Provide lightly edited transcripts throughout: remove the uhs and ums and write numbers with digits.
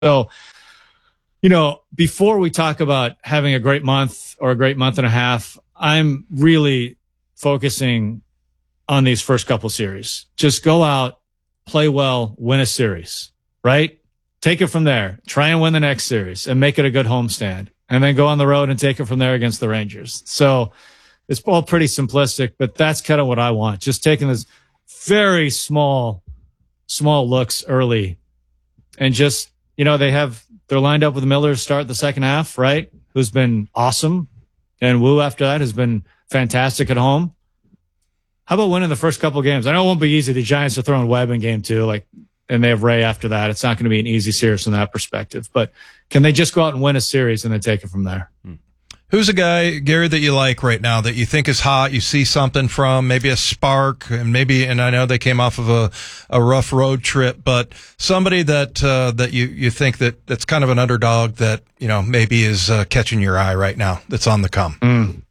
So, before we talk about having a great month or a great month and a half, I'm really focusing on these first couple series. Just go out, play well, win a series, right? Take it from there. Try and win the next series and make it a good homestand. And then go on the road and take it from there against the Rangers. So it's all pretty simplistic, but that's kind of what I want. Just taking this very small looks early and just, they're lined up with Miller to start the second half, right? Who's been awesome. And Wu after that has been fantastic at home. How about winning the first couple of games? I know it won't be easy. The Giants are throwing Webb in game 2, and they have Ray after that. It's not going to be an easy series from that perspective. But can they just go out and win a series and then take it from there? Who's a guy, Gary, that you like right now that you think is hot, you see something from, maybe a spark, and I know they came off of a rough road trip, but somebody that you think that's kind of an underdog that, maybe is catching your eye right now that's on the come?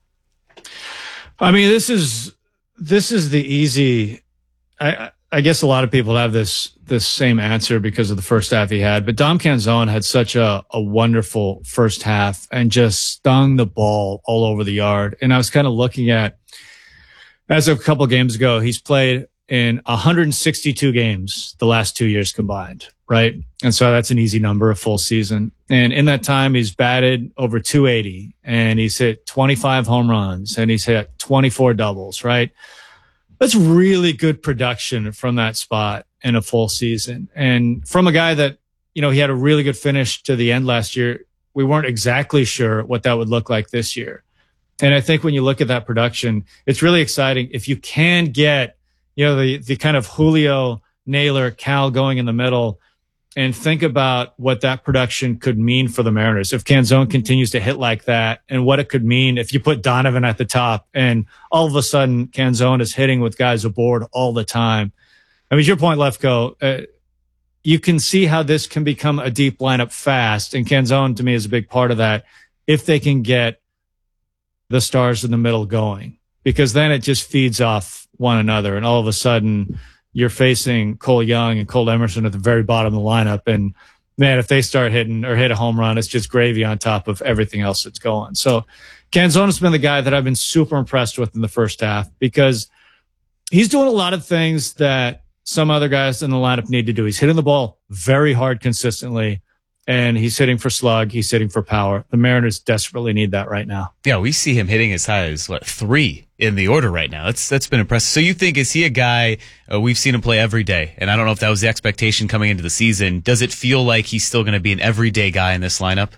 I mean, this is the easy. I guess a lot of people have this same answer because of the first half he had, but Dom Canzone had such a wonderful first half and just stung the ball all over the yard. And I was kind of looking at, as of a couple of games ago, he's played in 162 games the last 2 years combined, right? And so that's an easy number, a full season. And in that time, he's batted over 280 and he's hit 25 home runs and he's hit 24 doubles, right? That's really good production from that spot in a full season. And from a guy that, he had a really good finish to the end last year, we weren't exactly sure what that would look like this year. And I think when you look at that production, it's really exciting. If you can get, the kind of Julio, Naylor, Cal going in the middle, and think about what that production could mean for the Mariners if Canzone continues to hit like that, and what it could mean if you put Donovan at the top and all of a sudden Canzone is hitting with guys aboard all the time. I mean, to your point, Lefko, you can see how this can become a deep lineup fast, and Canzone to me is a big part of that if they can get the stars in the middle going, because then it just feeds off one another, and all of a sudden you're facing Cole Young and Cole Emerson at the very bottom of the lineup. And man, if they start hitting or hit a home run, it's just gravy on top of everything else that's going. So Canzone has been the guy that I've been super impressed with in the first half because he's doing a lot of things that some other guys in the lineup need to do. He's hitting the ball very hard consistently, and he's hitting for slug. He's hitting for power. The Mariners desperately need that right now. Yeah, we see him hitting as high as 3 in the order right now. That's been impressive. So you think, is he a guy, we've seen him play every day, and I don't know if that was the expectation coming into the season. Does it feel like he's still going to be an everyday guy in this lineup?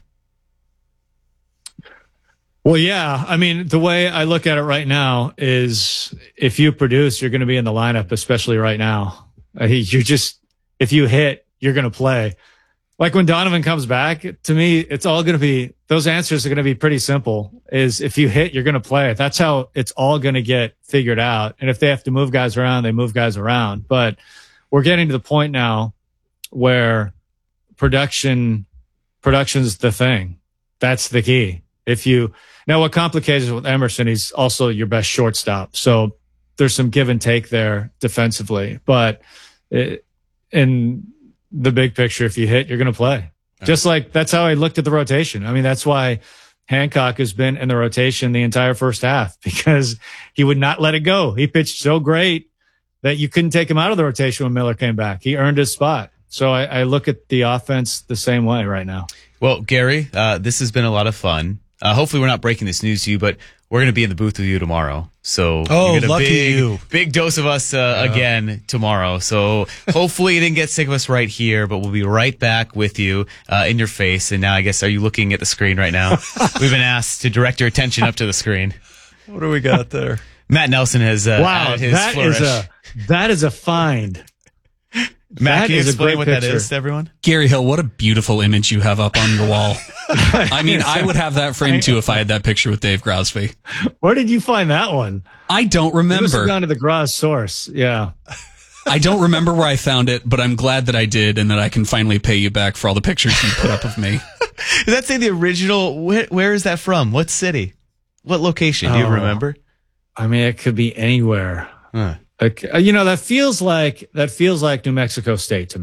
Well, yeah. I mean, the way I look at it right now is if you produce, you're going to be in the lineup, especially right now. If you hit, you're going to play. Like when Donovan comes back, to me, it's all going to be, those answers are going to be pretty simple. Is if you hit, you're going to play. That's how it's all going to get figured out. And if they have to move guys around, they move guys around. But we're getting to the point now where production's the thing. That's the key. Now what complicates it with Emerson, he's also your best shortstop. So there's some give and take there defensively. But in the big picture, if you hit, you're going to play. Just like that's how I looked at the rotation. I mean, that's why Hancock has been in the rotation the entire first half, because he would not let it go. He pitched so great that you couldn't take him out of the rotation when Miller came back. He earned his spot. So I look at the offense the same way right now. Well, Gary, this has been a lot of fun. Hopefully we're not breaking this news to you, but we're going to be in the booth with you tomorrow. So you get a big dose of us again tomorrow. So hopefully you didn't get sick of us right here, but we'll be right back with you in your face. And now I guess, are you looking at the screen right now? We've been asked to direct your attention up to the screen. What do we got there? Matt Nelson has wow, his flourish. That is a find. Matt, can you explain what that is to everyone? Gary Hill, what a beautiful image you have up on your wall. I mean, I would have that frame too if I had that picture with Dave Grosby. Where did you find that one? I don't remember. You must have gone to the Gros source. Yeah. I don't remember where I found it, but I'm glad that I did and that I can finally pay you back for all the pictures you put up of me. Does that say the original? Where is that from? What city? What location? Do you remember? I mean, it could be anywhere. That feels like New Mexico State to me.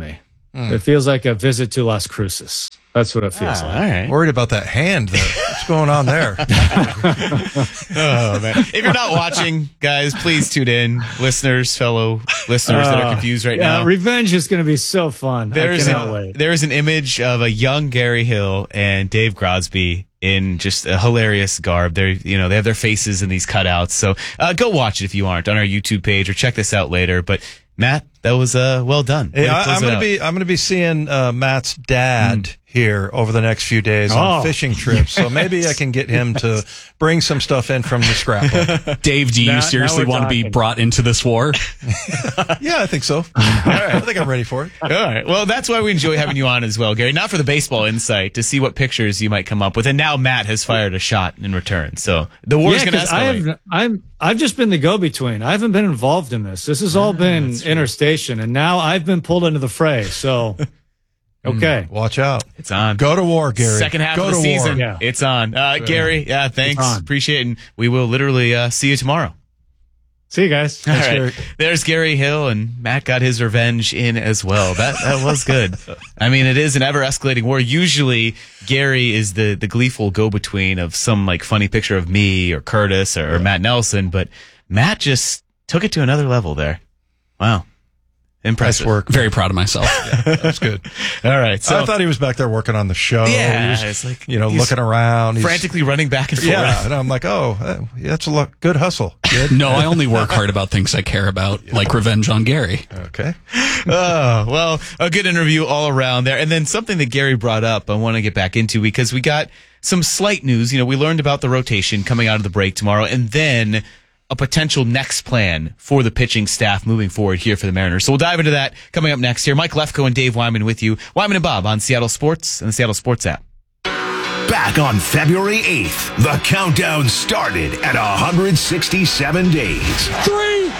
It feels like a visit to Las Cruces. That's what it feels like. All right. Worried about that hand there. What's going on there? Oh, man. If you're not watching, guys, please tune in. Fellow listeners that are confused right now. Revenge is going to be so fun. I cannot wait. There's an image of a young Gary Hill and Dave Grosby in just a hilarious garb. They have their faces in these cutouts. So go watch it if you aren't on our YouTube page, or check this out later. But Matt, that was well done. Hey, I'm going to be seeing Matt's dad here over the next few days on fishing trips. So maybe I can get him to bring some stuff in from the scrapbook. Dave, do you seriously want to be brought into this war? Yeah, I think so. All right, I think I'm ready for it. All right. Well, that's why we enjoy having you on as well, Gary. Not for the baseball insight, to see what pictures you might come up with. And now Matt has fired a shot in return. So the war is going to escalate. I've just been the go-between. I haven't been involved in this. This has all been interstation, and now I've been pulled into the fray. So, okay. Watch out. It's on. Go to war, Gary. Second half of the season. Yeah. It's on. Gary, thanks. Appreciate it. And we will literally see you tomorrow. See you guys. All right. There's Gary Hill, and Matt got his revenge in as well. That was good. I mean, it is an ever-escalating war. Usually, Gary is the gleeful go-between of some funny picture of me or Curtis or Matt Nelson, but Matt just took it to another level there. Wow. Impressive. Nice work. Very proud of myself. Yeah, that's good. All right. So I thought he was back there working on the show. Yeah. He was, looking around. Frantically running back and forth. Yeah. And I'm like, that's a good hustle. Good. No, I only work hard about things I care about, like revenge on Gary. Okay. Well, a good interview all around there. And then something that Gary brought up I want to get back into, because we got some slight news. We learned about the rotation coming out of the break tomorrow, and then a potential next plan for the pitching staff moving forward here for the Mariners. So we'll dive into that coming up next here. Mike Lefko and Dave Wyman with you. Wyman and Bob on Seattle Sports and the Seattle Sports app. Back on February 8th, the countdown started at 167 days. 3, 2,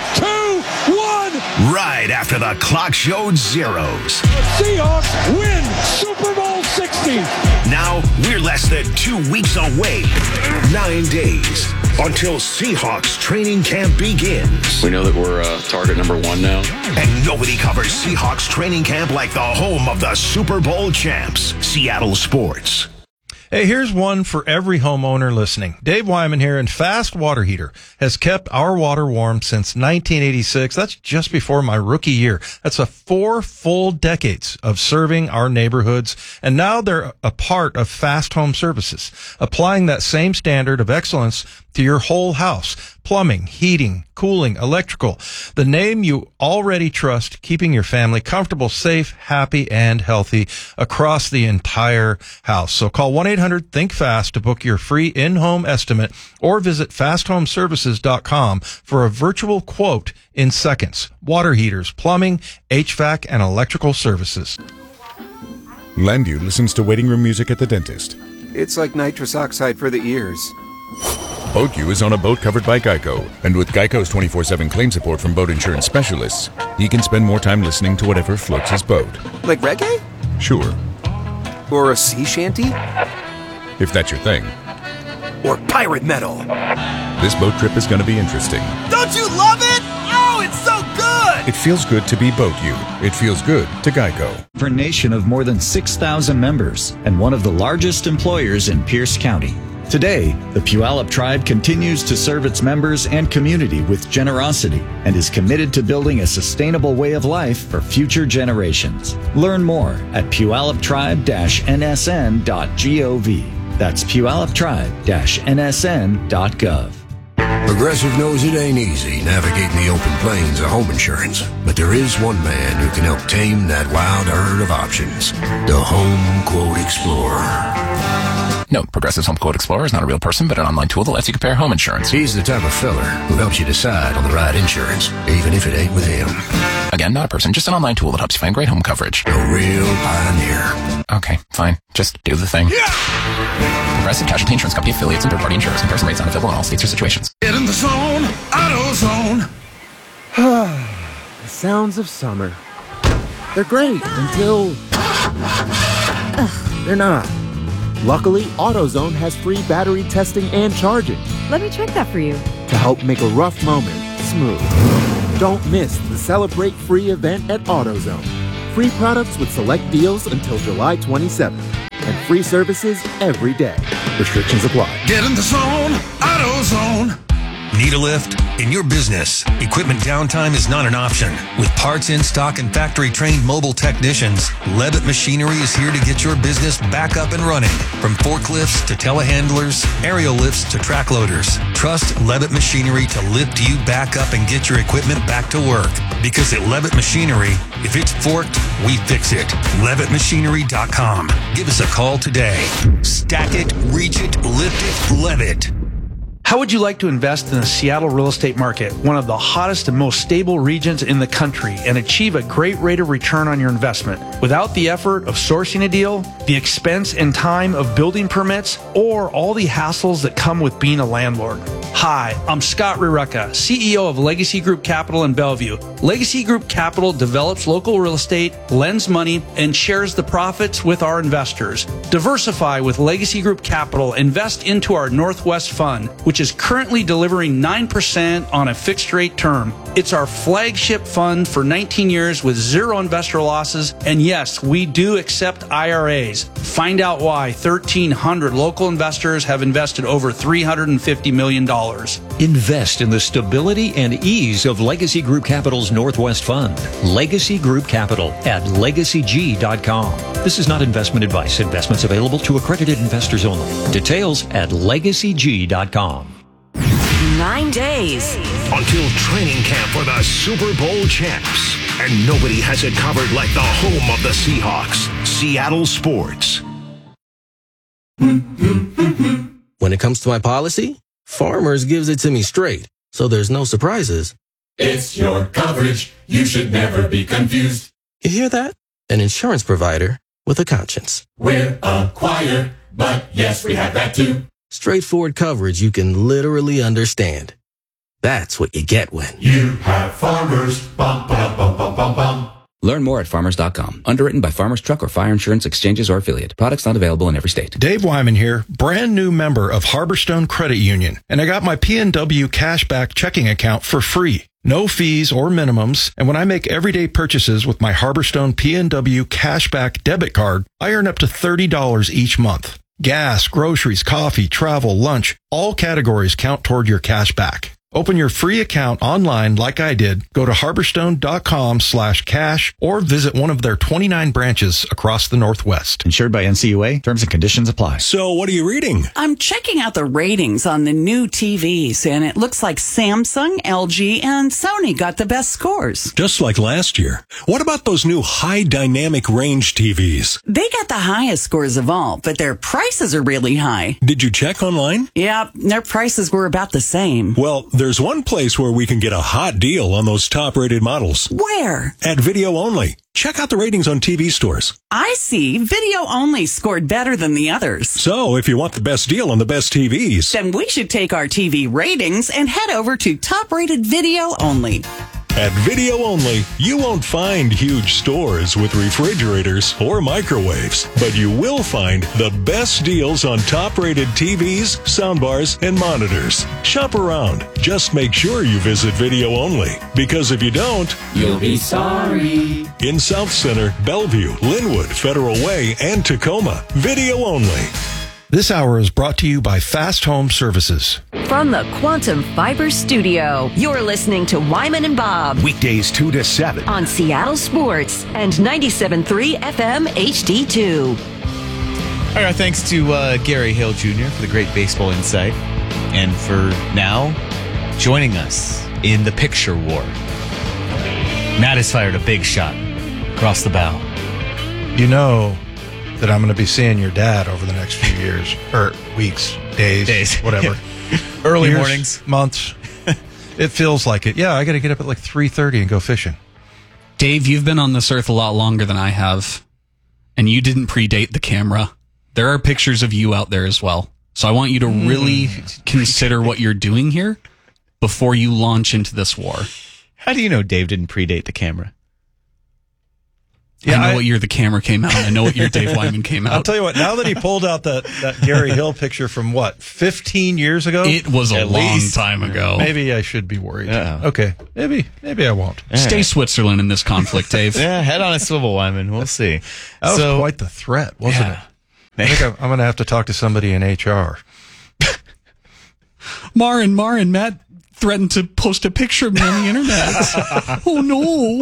1. Right after the clock showed zeros. Seahawks win Super Bowl 60. Now we're less than 2 weeks away. 9 days until Seahawks training camp begins. We know that we're target number 1 now. And nobody covers Seahawks training camp like the home of the Super Bowl champs, Seattle Sports. Hey, here's one for every homeowner listening. Dave Wyman here, and Fast Water Heater has kept our water warm since 1986. That's just before my rookie year. That's 4 full decades of serving our neighborhoods, and now they're a part of Fast Home Services, applying that same standard of excellence to your whole house. Plumbing, heating, cooling, electrical. The name you already trust, keeping your family comfortable, safe, happy, and healthy across the entire house. So call 1-800-THINK-FAST to book your free in-home estimate, or visit fasthomeservices.com for a virtual quote in seconds. Water heaters, plumbing, HVAC, and electrical services. Landu listens to waiting room music at the dentist. It's like nitrous oxide for the ears. BoatU is on a boat covered by Geico, and with Geico's 24/7 claim support from boat insurance specialists, he can spend more time listening to whatever floats his boat. Like reggae? Sure. Or a sea shanty? If that's your thing. Or pirate metal? This boat trip is going to be interesting. Don't you love it? Oh, it's so good! It feels good to be BoatU. It feels good to Geico. For a nation of more than 6,000 members and one of the largest employers in Pierce County. Today, the Puyallup Tribe continues to serve its members and community with generosity and is committed to building a sustainable way of life for future generations. Learn more at puyalluptribe-nsn.gov. That's puyalluptribe-nsn.gov. Progressive knows it ain't easy navigating the open plains of home insurance, but there is one man who can help tame that wild herd of options. The Home Quote Explorer. Note, Progressive's Home Quote Explorer is not a real person, but an online tool that lets you compare home insurance. He's the type of fella who helps you decide on the right insurance, even if it ain't with him. Again, not a person, just an online tool that helps you find great home coverage. A real pioneer. Okay, fine. Just do the thing. Yeah! Progressive Casualty Insurance Company affiliates and third-party insurers. Comparison rates not available in all states or situations. Get in the zone, AutoZone. The sounds of summer. They're great until they're not. Luckily, AutoZone has free battery testing and charging. Let me check that for you. To help make a rough moment smooth. Don't miss the Celebrate Free event at AutoZone. Free products with select deals until July 27th. And free services every day. Restrictions apply. Get in the zone, AutoZone. Need a lift? In your business, equipment downtime is not an option. With parts in stock and factory-trained mobile technicians, Levitt Machinery is here to get your business back up and running. From forklifts to telehandlers, aerial lifts to track loaders. Trust Levitt Machinery to lift you back up and get your equipment back to work. Because at Levitt Machinery, if it's forked, we fix it. LevittMachinery.com. Give us a call today. Stack it, reach it, lift it, Levitt. How would you like to invest in the Seattle real estate market, one of the hottest and most stable regions in the country, and achieve a great rate of return on your investment without the effort of sourcing a deal, the expense and time of building permits, or all the hassles that come with being a landlord? Hi, I'm Scott Rireka, CEO of Legacy Group Capital in Bellevue. Legacy Group Capital develops local real estate, lends money, and shares the profits with our investors. Diversify with Legacy Group Capital. Invest into our Northwest Fund, which is currently delivering 9% on a fixed rate term. It's our flagship fund for 19 years with zero investor losses. And yes, we do accept IRAs. Find out why 1,300 local investors have invested over $350 million. Invest in the stability and ease of Legacy Group Capital's Northwest Fund. Legacy Group Capital at LegacyG.com. This is not investment advice. Investments available to accredited investors only. Details at LegacyG.com. 9 days until training camp for the Super Bowl champs. And nobody has it covered like the home of the Seahawks, Seattle Sports. When it comes to my policy, Farmers gives it to me straight, so there's no surprises. It's your coverage. You should never be confused. You hear that? An insurance provider with a conscience. We're a choir, but yes, we have that too. Straightforward coverage you can literally understand. That's what you get when you have Farmers. Bum, bum, bum, bum, bum, bum. Learn more at farmers.com. Underwritten by Farmers Truck or Fire Insurance Exchanges or Affiliate. Products not available in every state. Dave Wyman here, brand new member of Harborstone Credit Union, and I got my PNW cashback checking account for free. No fees or minimums, and when I make everyday purchases with my Harborstone PNW cashback debit card, I earn up to $30 each month. Gas, groceries, coffee, travel, lunch, all categories count toward your cashback. Open your free account online like I did. Go to harborstone.com/cash or visit one of their 29 branches across the Northwest. Insured by NCUA. Terms and conditions apply. So what are you reading? I'm checking out the ratings on the new TVs, and it looks like Samsung, LG, and Sony got the best scores. Just like last year. What about those new high dynamic range TVs? They got the highest scores of all, but their prices are really high. Did you check online? Yeah, their prices were about the same. Well, there's one place where we can get a hot deal on those top-rated models. Where? At Video Only. Check out the ratings on TV stores. I see. Video Only scored better than the others. So, if you want the best deal on the best TVs, then we should take our TV ratings and head over to top-rated Video Only. At Video Only, you won't find huge stores with refrigerators or microwaves, but you will find the best deals on top-rated TVs, soundbars, and monitors. Shop around. Just make sure you visit Video Only, because if you don't, you'll be sorry. In South Center, Bellevue, Linwood, Federal Way, and Tacoma, Video Only. This hour is brought to you by Fast Home Services. From the Quantum Fiber Studio, you're listening to Wyman and Bob. Weekdays 2 to 7. On Seattle Sports and 97.3 FM HD2. All right, thanks to Gary Hale Jr. for the great baseball insight. And for now, joining us in the picture war. Matt has fired a big shot across the bow. You know that I'm going to be seeing your dad over the next few years, or weeks, days. Whatever. Early years, mornings. Months. It feels like it. Yeah, I got to get up at like 3:30 and go fishing. Dave, you've been on this earth a lot longer than I have, and you didn't predate the camera. There are pictures of you out there as well. So I want you to really consider what you're doing here before you launch into this war. How do you know Dave didn't predate the camera? Yeah, I know what year the camera came out. I know what year Dave Wyman came out. I'll tell you what, now that he pulled out that Gary Hill picture from 15 years ago? It was a long time ago. Maybe I should be worried. Okay, maybe I won't. Stay Switzerland in this conflict, Dave. Yeah, head on a swivel, Wyman. We'll see. That was quite the threat, wasn't it? I think I'm going to have to talk to somebody in HR. Marin, Matt threatened to post a picture of me on the internet. Oh, no.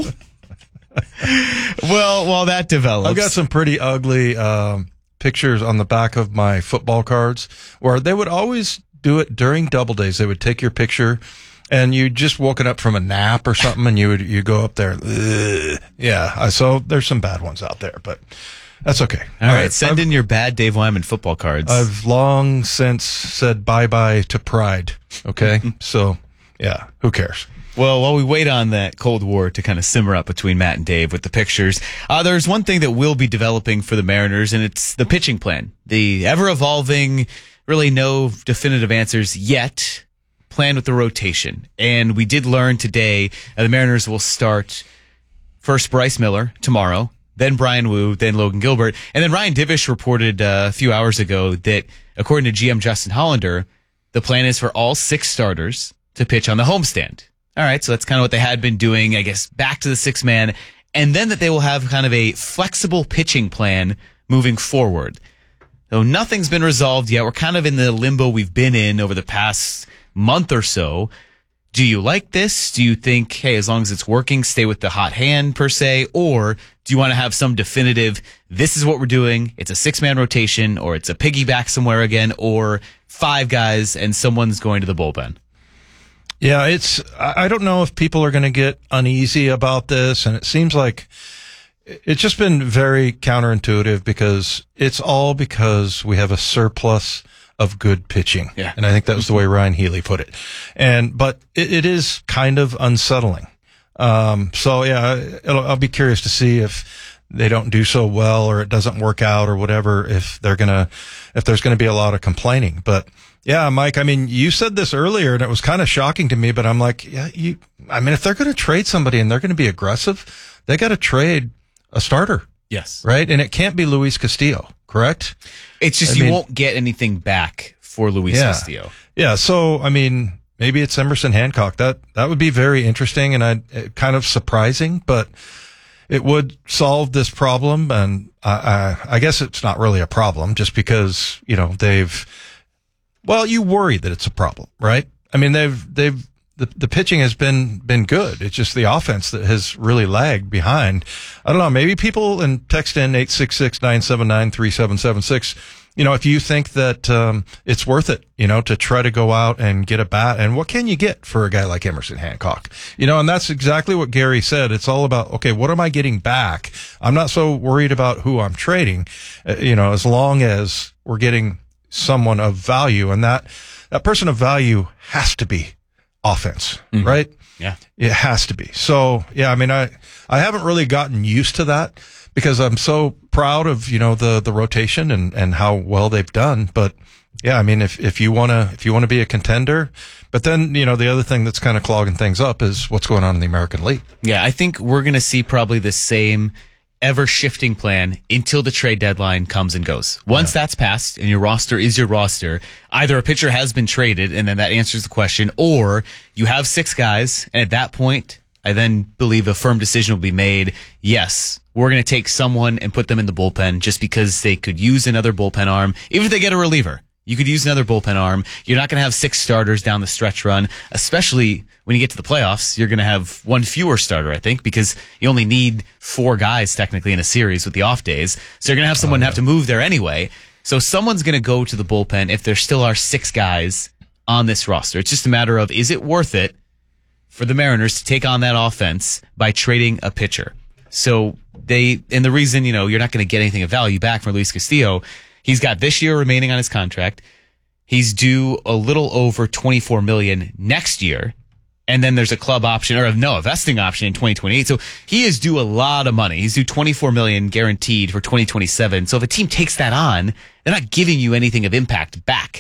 Well, while that develops, I've got some pretty ugly pictures on the back of my football cards where they would always do it during double days. They would take your picture and you just woken up from a nap or something and you go up there. Ugh. Yeah. So there's some bad ones out there, but that's okay. All right. Send in your bad Dave Wyman football cards. I've long since said bye-bye to pride. Okay. So yeah, who cares? Well, while we wait on that Cold War to kind of simmer up between Matt and Dave with the pictures, there's one thing that will be developing for the Mariners, and it's the pitching plan. The ever-evolving, really no definitive answers yet, plan with the rotation. And we did learn today the Mariners will start first Bryce Miller tomorrow, then Brian Wu, then Logan Gilbert. And then Ryan Divish reported a few hours ago that, according to GM Justin Hollander, the plan is for all 6 starters to pitch on the homestand. All right, so that's kind of what they had been doing, I guess, back to the 6-man, and then that they will have kind of a flexible pitching plan moving forward. Though nothing's been resolved yet, we're kind of in the limbo we've been in over the past month or so. Do you like this? Do you think, hey, as long as it's working, stay with the hot hand per se? Or do you want to have some definitive, this is what we're doing, it's a 6-man rotation, or it's a piggyback somewhere again, or 5 guys and someone's going to the bullpen? Yeah, I don't know if people are going to get uneasy about this, and it seems like it's just been very counterintuitive because it's all because we have a surplus of good pitching. Yeah. And I think that was the way Ryan Healy put it. But it is kind of unsettling. So yeah, I'll be curious to see if they don't do so well or it doesn't work out or whatever, if there's going to be a lot of complaining. But yeah, Mike, I mean, you said this earlier and it was kind of shocking to me, but I'm like, yeah, if they're going to trade somebody and they're going to be aggressive, they got to trade a starter. Yes. Right? And it can't be Luis Castillo, correct? It's just you won't get anything back for Luis Castillo. Yeah. So, I mean, maybe it's Emerson Hancock. That would be very interesting and kind of surprising, but it would solve this problem. And I guess it's not really a problem just because, you worry that it's a problem, right? I mean, the pitching has been good. It's just the offense that has really lagged behind. I don't know. Maybe people text in 866-979-3776. If you think that, it's worth it, to try to go out and get a bat. And what can you get for a guy like Emerson Hancock? And that's exactly what Gary said. It's all about, okay, what am I getting back? I'm not so worried about who I'm trading, as long as we're getting someone of value, and that person of value has to be offense, right? Yeah. It has to be. So, yeah, I mean, I haven't really gotten used to that because I'm so proud of, the rotation and how well they've done. But yeah, I mean, if you want to be a contender, but then, the other thing that's kind of clogging things up is what's going on in the American League. Yeah. I think we're going to see probably the same ever-shifting plan until the trade deadline comes and goes. Once that's passed and your roster is your roster, either a pitcher has been traded and then that answers the question, or you have 6 guys, and at that point, I then believe a firm decision will be made. Yes, we're going to take someone and put them in the bullpen just because they could use another bullpen arm. Even if they get a reliever, you could use another bullpen arm. You're not going to have 6 starters down the stretch run, especially when you get to the playoffs. You're going to have 1 fewer starter, I think, because you only need 4 guys technically in a series with the off days. So you're going to have someone have to move there anyway. So someone's going to go to the bullpen if there still are 6 guys on this roster. It's just a matter of, is it worth it for the Mariners to take on that offense by trading a pitcher? So the reason, you're not going to get anything of value back from Luis Castillo, he's got this year remaining on his contract. He's due a little over $24 million next year. And then there's a club option, a vesting option in 2028. So he is due a lot of money. He's due $24 million guaranteed for 2027. So if a team takes that on, they're not giving you anything of impact back.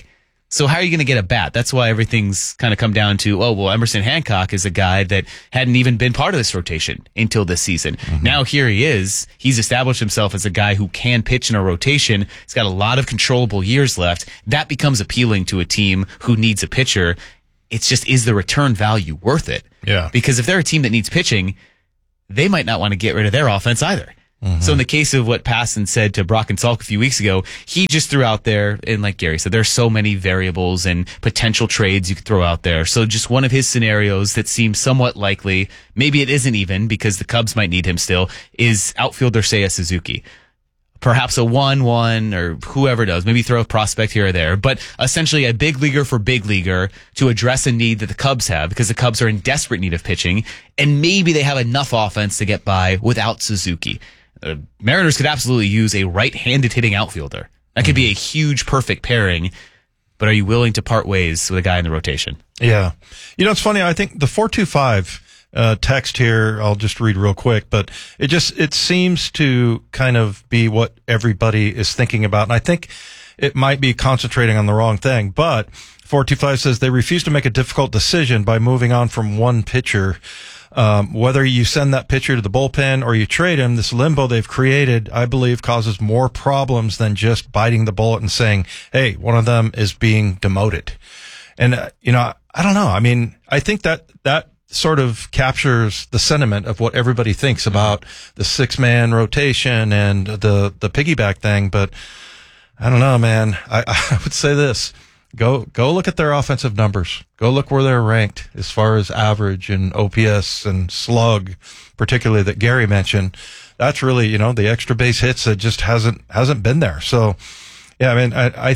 So how are you going to get a bat? That's why everything's kind of come down to, Emerson Hancock is a guy that hadn't even been part of this rotation until this season. Mm-hmm. Now here he is. He's established himself as a guy who can pitch in a rotation. He's got a lot of controllable years left. That becomes appealing to a team who needs a pitcher. It's just, is the return value worth it? Yeah. Because if they're a team that needs pitching, they might not want to get rid of their offense either. Mm-hmm. So in the case of what Passan said to Brock and Salk a few weeks ago, he just threw out there, and like Gary said, there's so many variables and potential trades you could throw out there. So just one of his scenarios that seems somewhat likely, maybe it isn't even because the Cubs might need him still, is outfielder Seiya Suzuki. Perhaps a 1-1 or whoever does, maybe throw a prospect here or there, but essentially a big leaguer for big leaguer to address a need that the Cubs have because the Cubs are in desperate need of pitching, and maybe they have enough offense to get by without Suzuki. Mariners could absolutely use a right-handed hitting outfielder. That could be a huge, perfect pairing, but are you willing to part ways with a guy in the rotation? Yeah. It's funny. I think the 425 text here, I'll just read real quick, but it seems to kind of be what everybody is thinking about. And I think it might be concentrating on the wrong thing, but 425 says they refuse to make a difficult decision by moving on from one pitcher. Whether you send that pitcher to the bullpen or you trade him, this limbo they've created, I believe, causes more problems than just biting the bullet and saying, hey, one of them is being demoted. And, I don't know. I mean, I think that sort of captures the sentiment of what everybody thinks about the 6-man rotation and the piggyback thing. But I don't know, man. I would say this. Go look at their offensive numbers. Go look where they're ranked as far as average and OPS and slug, particularly that Gary mentioned. That's really, the extra base hits that just hasn't been there. So, yeah, I mean,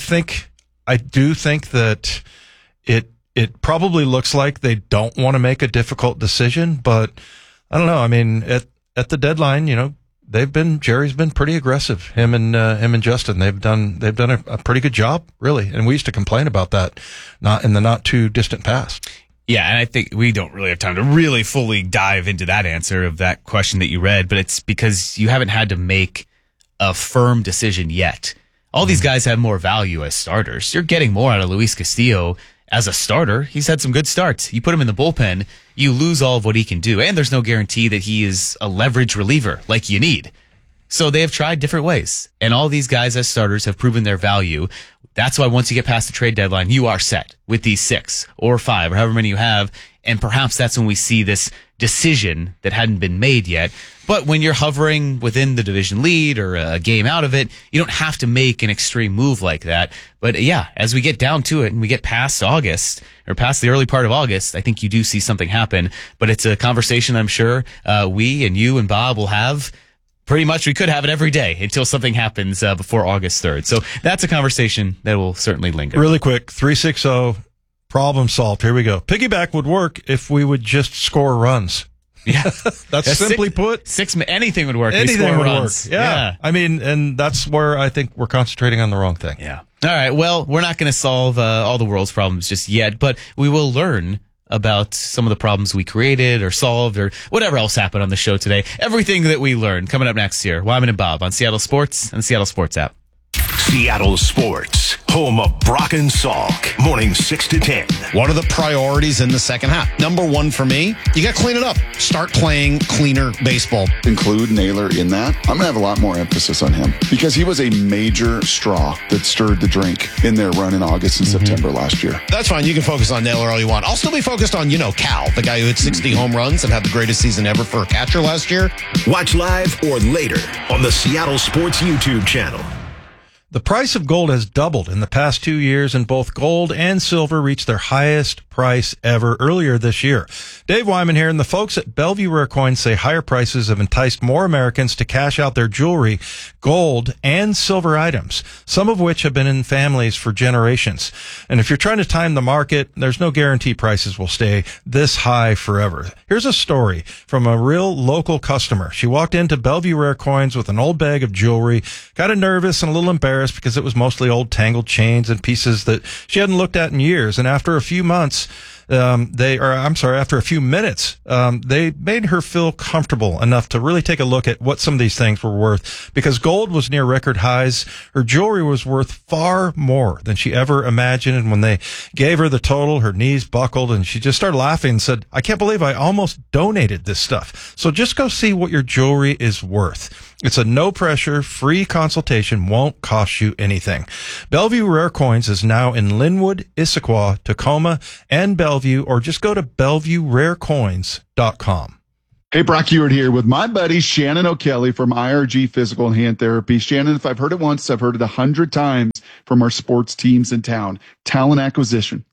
I do think that it probably looks like they don't want to make a difficult decision, but I don't know. I mean, at the deadline, Jerry's been pretty aggressive. Him and Justin, they've done a pretty good job, really. And we used to complain about that, not in the not too distant past. Yeah, and I think we don't really have time to really fully dive into that answer of that question that you read, but it's because you haven't had to make a firm decision yet. All these guys have more value as starters. You're getting more out of Luis Castillo as a starter. He's had some good starts. You put him in the bullpen, you lose all of what he can do. And there's no guarantee that he is a leverage reliever like you need. So they have tried different ways. And all these guys as starters have proven their value. That's why once you get past the trade deadline, you are set with these 6 or 5 or however many you have. And perhaps that's when we see this decision that hadn't been made yet. But when you're hovering within the division lead or a game out of it, you don't have to make an extreme move like that. But yeah, as we get down to it and we get past August or past the early part of August, I think you do see something happen. But it's a conversation I'm sure we and you and Bob will have. Pretty much we could have it every day until something happens before August 3rd. So that's a conversation that will certainly linger. Really quick, 360, problem solved. Here we go. Piggyback would work if we would just score runs. Yeah. That's simply put. Anything would work. Anything would work. Yeah. I mean, and that's where I think we're concentrating on the wrong thing. Yeah. All right. Well, we're not going to solve all the world's problems just yet, but we will learn about some of the problems we created or solved or whatever else happened on the show today. Everything that we learned coming up next year. Wyman and Bob on Seattle Sports and the Seattle Sports app. Seattle Sports, home of Brock and Salk, morning 6 to 10. What are the priorities in the second half? Number one for me, you got to clean it up. Start playing cleaner baseball. Include Naylor in that. I'm going to have a lot more emphasis on him because he was a major straw that stirred the drink in their run in August and September last year. That's fine. You can focus on Naylor all you want. I'll still be focused on, Cal, the guy who hit 60 home runs and had the greatest season ever for a catcher last year. Watch live or later on the Seattle Sports YouTube channel. The price of gold has doubled in the past 2 years, and both gold and silver reached their highest price ever earlier this year. Dave Wyman here, and the folks at Bellevue Rare Coins say higher prices have enticed more Americans to cash out their jewelry, gold, and silver items, some of which have been in families for generations. And if you're trying to time the market, there's no guarantee prices will stay this high forever. Here's a story from a real local customer. She walked into Bellevue Rare Coins with an old bag of jewelry, got nervous and a little embarrassed because it was mostly old tangled chains and pieces that she hadn't looked at in years. And after a few months, after a few minutes, they made her feel comfortable enough to really take a look at what some of these things were worth, because gold was near record highs. Her jewelry was worth far more than she ever imagined. And when they gave her the total, her knees buckled and she just started laughing and said, I can't believe I almost donated this stuff. So just go see what your jewelry is worth. It's a no-pressure, free consultation, won't cost you anything. Bellevue Rare Coins is now in Linwood, Issaquah, Tacoma, and Bellevue, or just go to BellevueRareCoins.com. Hey, Brock Ewart here with my buddy Shannon O'Kelly from IRG Physical and Hand Therapy. Shannon, if I've heard it once, I've heard it 100 times from our sports teams in town. Talent acquisition,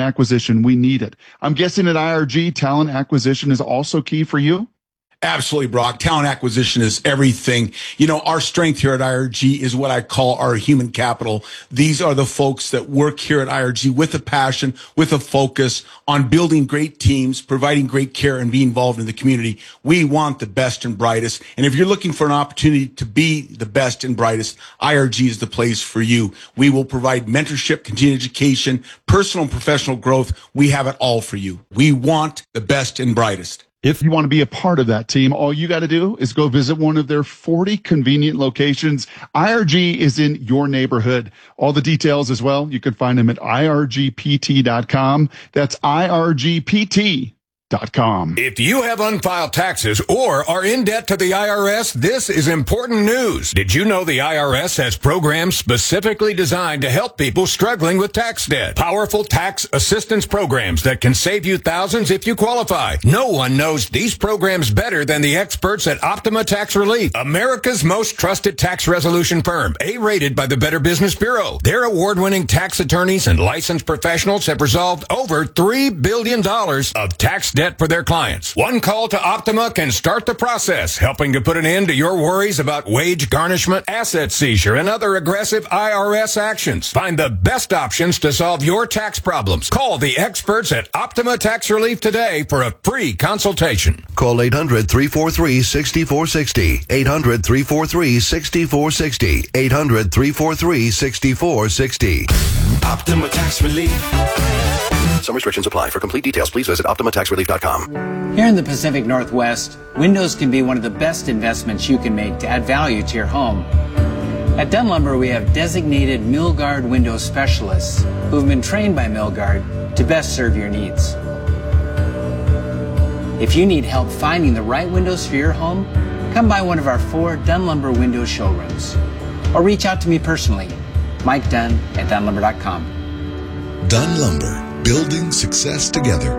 we need it. I'm guessing at IRG, talent acquisition is also key for you? Absolutely, Brock. Talent acquisition is everything. You know, our strength here at IRG is what I call our human capital. These are the folks that work here at IRG with a passion, with a focus on building great teams, providing great care, and being involved in the community. We want the best and brightest. And if you're looking for an opportunity to be the best and brightest, IRG is the place for you. We will provide mentorship, continuing education, personal and professional growth. We have it all for you. We want the best and brightest. If you want to be a part of that team, all you got to do is go visit one of their 40 convenient locations. IRG is in your neighborhood. All the details as well, you can find them at irgpt.com. That's irgpt.com. If you have unfiled taxes or are in debt to the IRS, this is important news. Did you know the IRS has programs specifically designed to help people struggling with tax debt? Powerful tax assistance programs that can save you thousands if you qualify. No one knows these programs better than the experts at Optima Tax Relief, America's most trusted tax resolution firm, A-rated by the Better Business Bureau. Their award-winning tax attorneys and licensed professionals have resolved over $3 billion of tax debt for their clients. One call to Optima can start the process, helping to put an end to your worries about wage garnishment, asset seizure, and other aggressive IRS actions. Find the best options to solve your tax problems. Call the experts at Optima Tax Relief today for a free consultation. Call 800-343-6460. 800-343-6460. 800-343-6460. Optima Tax Relief. Some restrictions apply. For complete details, please visit OptimaTaxRelief.com. Here in the Pacific Northwest, windows can be one of the best investments you can make to add value to your home. At Dunn Lumber, we have designated Milgard window specialists who have been trained by Milgard to best serve your needs. If you need help finding the right windows for your home, come by one of our 4 Dunn Lumber window showrooms. Or reach out to me personally, Mike Dunn at DunnLumber.com. Dunn Lumber. Building success together.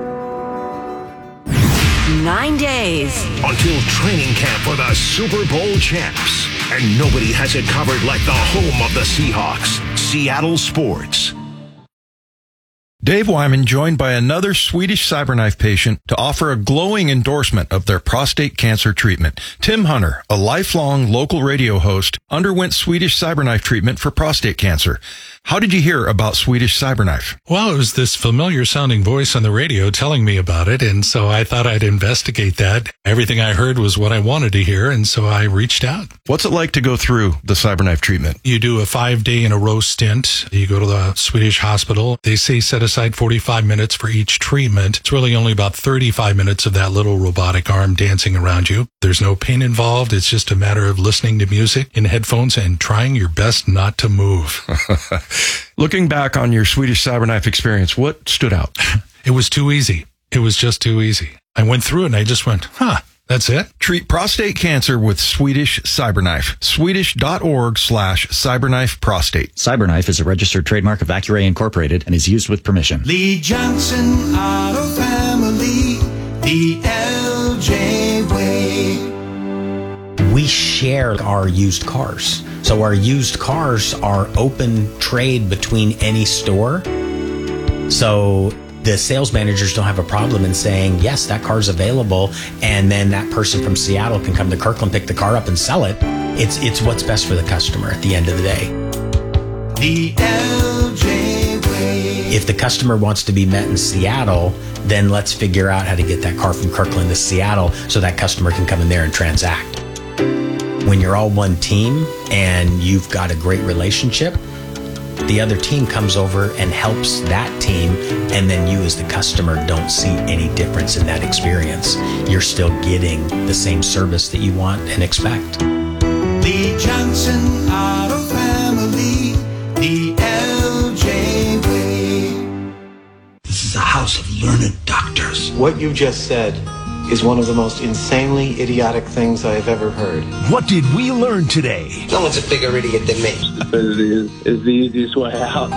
9 days until training camp for the Super Bowl champs. And nobody has it covered like the home of the Seahawks, Seattle Sports. Dave Wyman joined by another Swedish CyberKnife patient to offer a glowing endorsement of their prostate cancer treatment. Tim Hunter, a lifelong local radio host, underwent Swedish CyberKnife treatment for prostate cancer. How did you hear about Swedish CyberKnife? Well, it was this familiar sounding voice on the radio telling me about it, and so I thought I'd investigate that. Everything I heard was what I wanted to hear, and so I reached out. What's it like to go through the CyberKnife treatment? You do a 5-day in a row stint. You go to the Swedish hospital. They say set aside 45 minutes for each treatment. It's really only about 35 minutes of that little robotic arm dancing around you. There's no pain involved. It's just a matter of listening to music in headphones and trying your best not to move. Looking back on your Swedish CyberKnife experience, what stood out? It was too easy. It was just too easy. I went through it and I just went, that's it. Treat prostate cancer with Swedish CyberKnife. Swedish.org/CyberKnife Prostate. CyberKnife is a registered trademark of Accuray Incorporated and is used with permission. Lee Johnson Auto Family, the LJ way. We share our used cars. So our used cars are open trade between any store. So the sales managers don't have a problem in saying, yes, that car's available, and then that person from Seattle can come to Kirkland, pick the car up and sell it. It's what's best for the customer at the end of the day. The LJ way. If the customer wants to be met in Seattle, then let's figure out how to get that car from Kirkland to Seattle so that customer can come in there and transact. When you're all one team and you've got a great relationship, the other team comes over and helps that team, and then you as the customer don't see any difference in that experience. You're still getting the same service that you want and expect. The Johnson Auto Family, the LJ way. This is a house of learned doctors. What you just said is one of the most insanely idiotic things I have ever heard. What did we learn today? No one's a bigger idiot than me. Stupidity is the easiest way out.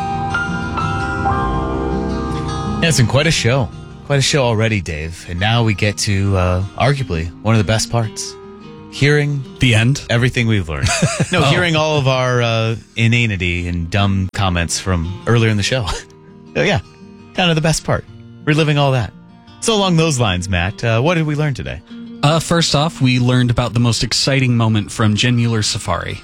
Yeah, it's been quite a show. Quite a show already, Dave. And now we get to arguably one of the best parts. Hearing the end, everything we've learned. No, hearing all of our inanity and dumb comments from earlier in the show. So yeah, kind of the best part. Reliving all that. So along those lines, Matt, what did we learn today? First off, we learned about the most exciting moment from Jen Mueller's Safari.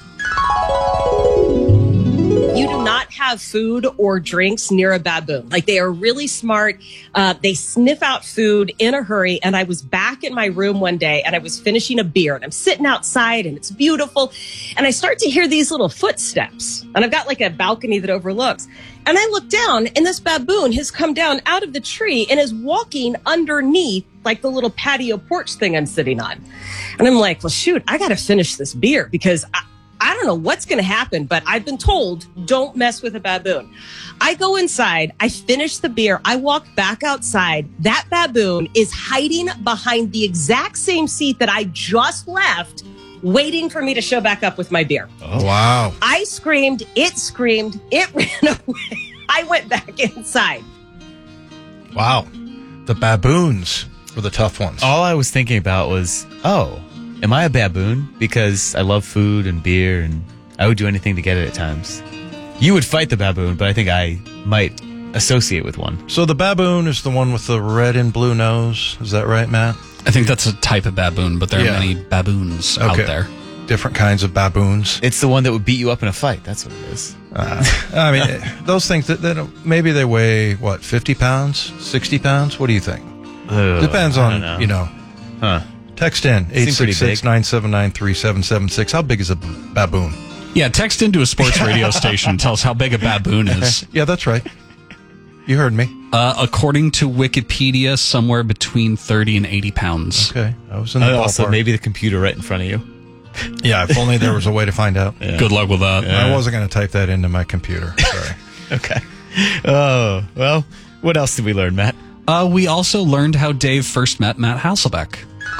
You do not have food or drinks near a baboon. Like, they are really smart. They sniff out food in a hurry. And I was back in my room one day and I was finishing a beer and I'm sitting outside and it's beautiful. And I start to hear these little footsteps and I've got like a balcony that overlooks. And I look down and this baboon has come down out of the tree and is walking underneath like the little patio porch thing I'm sitting on. And I'm like, well, shoot, I got to finish this beer because I don't know what's going to happen, but I've been told don't mess with a baboon. I go inside, I finish the beer, I walk back outside. That baboon is hiding behind the exact same seat that I just left, waiting for me to show back up with my beer. Oh, wow. I screamed, it ran away. I went back inside. Wow. The baboons were the tough ones. All I was thinking about was, am I a baboon? Because I love food and beer and I would do anything to get it at times. You would fight the baboon, but I think I might associate with one. So the baboon is the one with the red and blue nose. Is that right, Matt? I think that's a type of baboon, but there are many baboons out there. Different kinds of baboons. It's the one that would beat you up in a fight. That's what it is. I mean, those things, maybe they weigh, 50 pounds, 60 pounds? What do you think? Depends on, Huh. Text in 866-979-3776. How big is a baboon? Yeah, text into a sports radio station and tell us how big a baboon is. Yeah, that's right. You heard me. According to Wikipedia, somewhere between 30 and 80 pounds. Okay. I was in the ballpark. Also, maybe the computer right in front of you. Yeah, if only there was a way to find out. Yeah. Good luck with that. I wasn't going to type that into my computer. Sorry. Okay. Oh, well, what else did we learn, Matt? We also learned how Dave first met Matt Hasselbeck.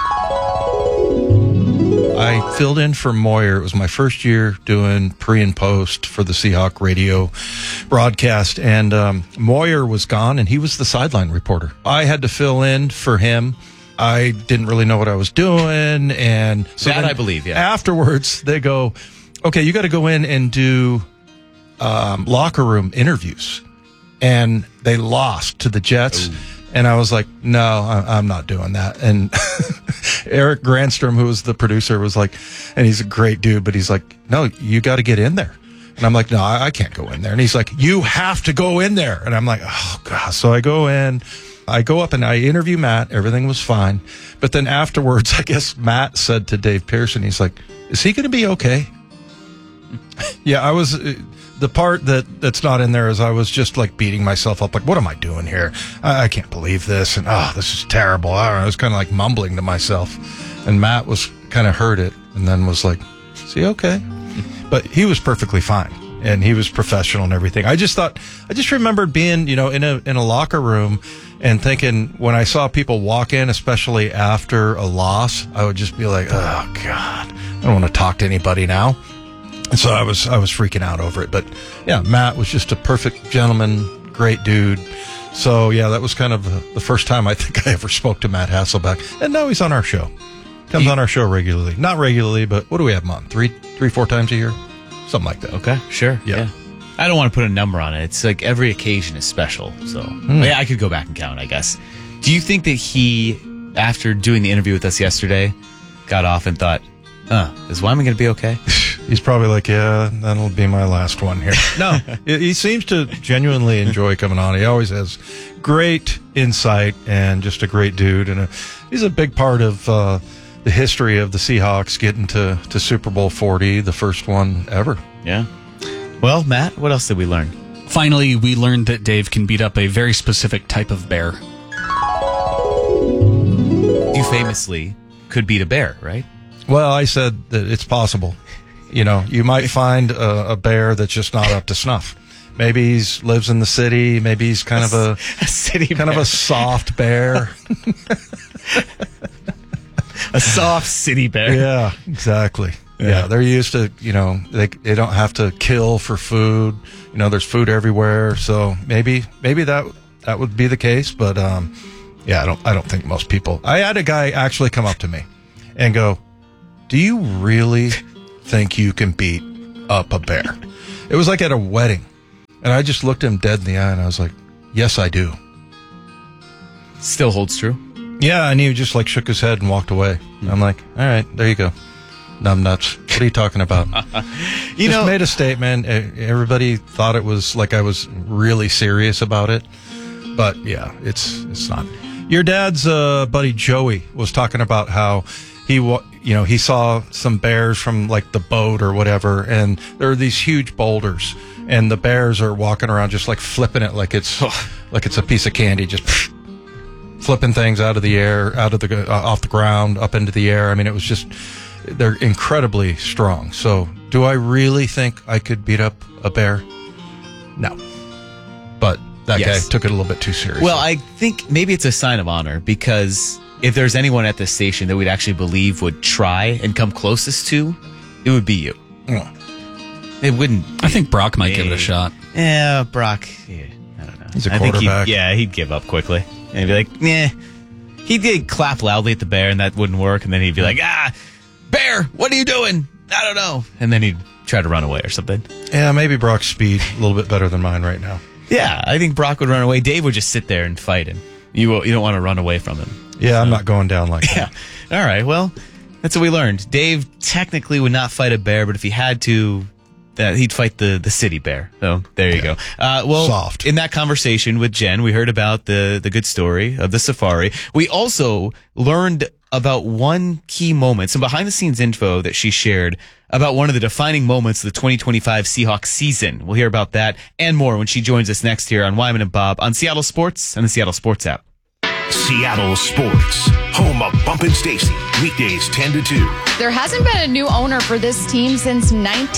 I filled in for Moyer. It was my first year doing pre and post for the Seahawk radio broadcast, and Moyer was gone, and he was the sideline reporter. I had to fill in for him. I didn't really know what I was doing, and so that I believe, yeah. Afterwards, they go, okay, you got to go in and do locker room interviews, and they lost to the Jets. Ooh. And I was like, no, I'm not doing that. And Eric Grandstrom, who was the producer, was like, and he's a great dude, but he's like, no, you got to get in there. And I'm like, no, I can't go in there. And he's like, you have to go in there. And I'm like, oh, God. So I go in, I go up and I interview Matt. Everything was fine. But then afterwards, I guess Matt said to Dave Pearson, he's like, is he going to be okay? Yeah, I was... The part that's not in there is I was just like beating myself up. Like, what am I doing here? I can't believe this. And, this is terrible. I don't know. I was kind of like mumbling to myself. And Matt was kind of heard it and then was like, is he okay? But he was perfectly fine. And he was professional and everything. I just remembered being, in a locker room and thinking when I saw people walk in, especially after a loss, I would just be like, oh, God, I don't want to talk to anybody now. And so I was freaking out over it. But yeah, Matt was just a perfect gentleman, great dude. So yeah, that was kind of the first time I think I ever spoke to Matt Hasselbeck. And now he's on our show. Comes on our show regularly. Not regularly, but what do we have him on? 3-4 times a year? Something like that. Okay, sure. Yeah. I don't want to put a number on it. It's like every occasion is special. So yeah, I could go back and count, I guess. Do you think that he, after doing the interview with us yesterday, got off and thought, is Wyman going to be okay? He's probably like, yeah, that'll be my last one here. No, he seems to genuinely enjoy coming on. He always has great insight and just a great dude. And he's a big part of the history of the Seahawks getting to Super Bowl 40, the first one ever. Yeah. Well, Matt, what else did we learn? Finally, we learned that Dave can beat up a very specific type of bear. You famously could beat a bear, right? Well, I said that it's possible. You might find a bear that's just not up to snuff. Maybe he lives in the city. Maybe he's kind of a city kind bear. of a soft bear. A soft city bear. Yeah, exactly. Yeah, they're used to, they don't have to kill for food. There's food everywhere. So maybe that would be the case. But yeah, I don't think most people. I had a guy actually come up to me and go, "Do you really think you can beat up a bear?" It was like at a wedding. And I just looked him dead in the eye and I was like, "Yes, I do." Still holds true. Yeah, and he just shook his head and walked away. I'm like, "All right, there you go. Numbnuts. What are you talking about?" Just made a statement. Everybody thought it was like I was really serious about it. But yeah, it's not. Your dad's buddy Joey was talking about how he saw some bears from the boat or whatever, and there are these huge boulders, and the bears are walking around just flipping it like it's a piece of candy, just flipping things out of the air, off the ground, up into the air. I mean, it was just, they're incredibly strong. So do I really think I could beat up a bear? No. But that guy took it a little bit too seriously. Well, I think maybe it's a sign of honor, because if there's anyone at this station that we'd actually believe would try and come closest to, it would be you. Yeah. It wouldn't. I think Brock might give it a shot. Yeah, Brock. Yeah, I don't know. He's a quarterback. He'd give up quickly. And he'd be like, "Nah." He'd clap loudly at the bear, and that wouldn't work. And then he'd be like, "Bear, what are you doing?" "I don't know." And then he'd try to run away or something. Yeah, maybe Brock's speed a little bit better than mine right now. Yeah, I think Brock would run away. Dave would just sit there and fight, and you don't want to run away from him. Yeah, I'm not going down like that. Yeah. All right, well, that's what we learned. Dave technically would not fight a bear, but if he had to, he'd fight the city bear. So there you go. Soft. In that conversation with Jen, we heard about the good story of the safari. We also learned about one key moment, some behind the scenes info that she shared about one of the defining moments of the 2025 Seahawks season. We'll hear about that and more when she joins us next here on Wyman and Bob on Seattle Sports and the Seattle Sports app. Seattle Sports, home of Bump and Stacy, weekdays 10 to 2. There hasn't been a new owner for this team since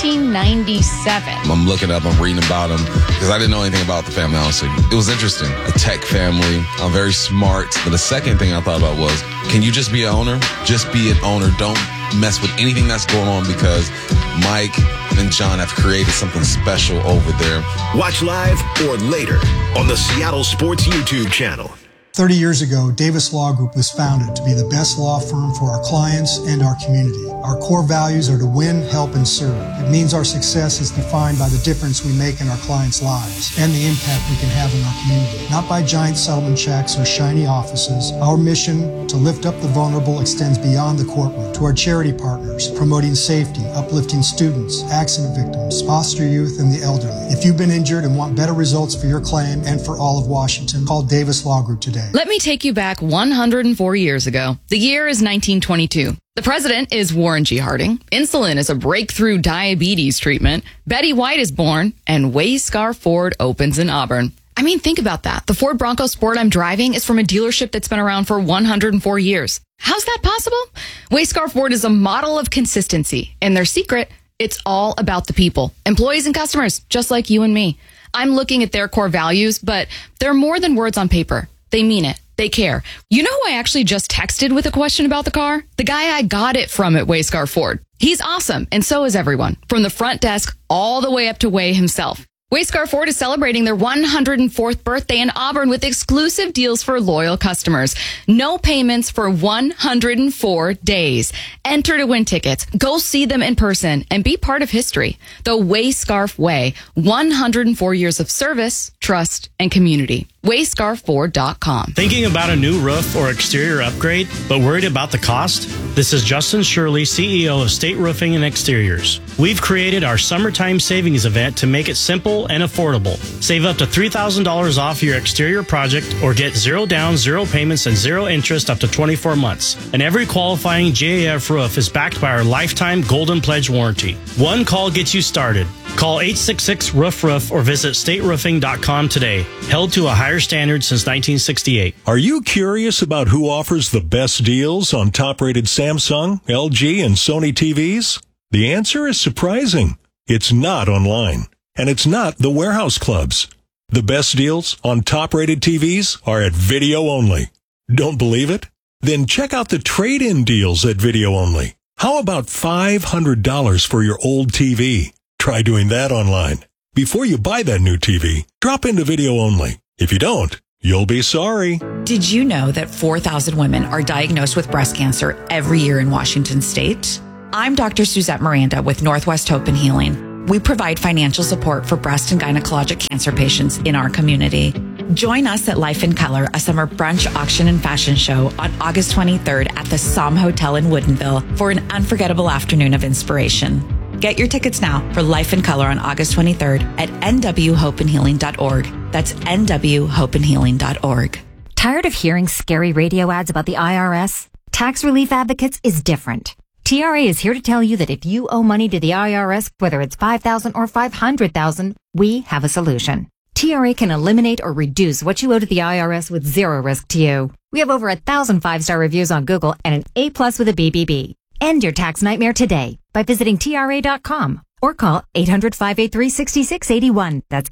1997. I'm looking up, I'm reading about them, because I didn't know anything about the family, honestly. It was interesting. A tech family, very smart. But the second thing I thought about was, can you just be an owner? Just be an owner. Don't mess with anything that's going on, because Mike and John have created something special over there. Watch live or later on the Seattle Sports YouTube channel. 30 years ago, Davis Law Group was founded to be the best law firm for our clients and our community. Our core values are to win, help, and serve. It means our success is defined by the difference we make in our clients' lives and the impact we can have in our community. Not by giant settlement checks or shiny offices. Our mission to lift up the vulnerable extends beyond the courtroom to our charity partners, promoting safety, uplifting students, accident victims, foster youth, and the elderly. If you've been injured and want better results for your claim and for all of Washington, call Davis Law Group today. Let me take you back 104 years ago. The year is 1922. The president is Warren G. Harding. Insulin is a breakthrough diabetes treatment. Betty White is born, and Wayscar Ford opens in Auburn. I mean, think about that. The Ford Bronco Sport I'm driving is from a dealership that's been around for 104 years. How's that possible? Wayscar Ford is a model of consistency, and their secret, it's all about the people, employees and customers, just like you and me. I'm looking at their core values, but they're more than words on paper. They mean it. They care. You know who I actually just texted with a question about the car? The guy I got it from at Wayscar Ford. He's awesome, and so is everyone, from the front desk all the way up to Way himself. Wayscar Ford is celebrating their 104th birthday in Auburn with exclusive deals for loyal customers. No payments for 104 days. Enter to win tickets. Go see them in person and be part of history. The Wayscarf Way. 104 years of service, trust, and community. Wayscarford.com. Thinking about a new roof or exterior upgrade, but worried about the cost? This is Justin Shirley, CEO of State Roofing and Exteriors. We've created our summertime savings event to make it simple and affordable. Save up to $3,000 off your exterior project or get 0 down, 0 payments, and 0 interest up to 24 months. And every qualifying GAF roof is backed by our lifetime Golden Pledge warranty. One call gets you started. Call 866-ROOF-ROOF or visit stateroofing.com today. Held to a higher standard since 1968. Are you curious about who offers the best deals on top-rated Samsung, LG, and Sony TVs? The answer is surprising. It's not online, and it's not the warehouse clubs. The best deals on top-rated TVs are at Video Only. Don't believe it? Then check out the trade-in deals at Video Only. How about $500 for your old TV? Try doing that online. Before you buy that new TV, drop into Video Only. If you don't, you'll be sorry. Did you know that 4,000 women are diagnosed with breast cancer every year in Washington state? I'm Dr. Suzette Miranda with Northwest Hope and Healing. We provide financial support for breast and gynecologic cancer patients in our community. Join us at Life in Color, a summer brunch, auction, and fashion show on August 23rd at the Somme Hotel in Woodinville for an unforgettable afternoon of inspiration. Get your tickets now for Life in Color on August 23rd at nwhopeandhealing.org. That's nwhopeandhealing.org. Tired of hearing scary radio ads about the IRS? Tax Relief Advocates is different. TRA is here to tell you that if you owe money to the IRS, whether it's $5,000 or $500,000, we have a solution. TRA can eliminate or reduce what you owe to the IRS with zero risk to you. We have over 1,000 5-star reviews on Google and an A+ with a BBB. End your tax nightmare today by visiting TRA.com or call 800-583-6681. That's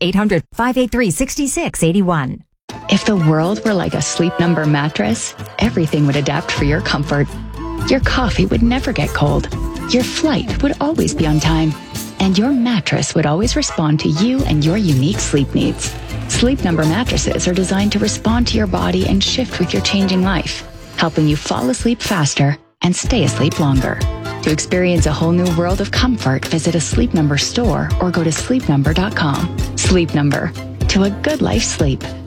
800-583-6681. If the world were like a Sleep Number mattress, everything would adapt for your comfort. Your coffee would never get cold. Your flight would always be on time. And your mattress would always respond to you and your unique sleep needs. Sleep Number mattresses are designed to respond to your body and shift with your changing life, helping you fall asleep faster and stay asleep longer. To experience a whole new world of comfort, visit a Sleep Number store or go to sleepnumber.com. Sleep Number. To a good life sleep. A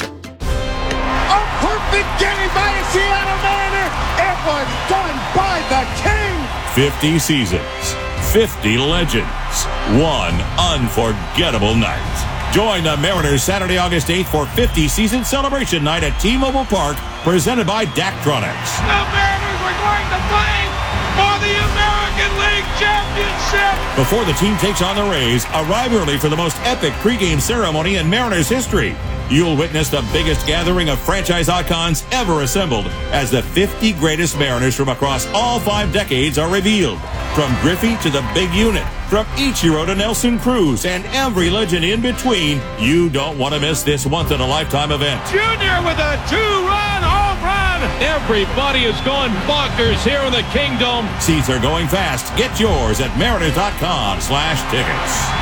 perfect game by a Seattle Mariner. It was done by the King. 50 seasons, 50 legends, one unforgettable night. Join the Mariners Saturday, August 8th for 50 season celebration night at T-Mobile Park, presented by Daktronics. The Mariners are going to play for the American League Championship. Before the team takes on the Rays, arrive early for the most epic pregame ceremony in Mariners history. You'll witness the biggest gathering of franchise icons ever assembled as the 50 greatest Mariners from across all 5 decades are revealed. From Griffey to the Big Unit, from Ichiro to Nelson Cruz, and every legend in between, you don't want to miss this once-in-a-lifetime event. Junior with a 2-run home run. Everybody is going bonkers here in the Kingdom. Seats are going fast. Get yours at mariners.com/tickets.